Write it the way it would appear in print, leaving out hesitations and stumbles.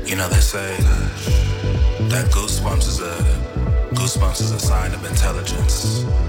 You know they say that goosebumps is a sign of intelligence.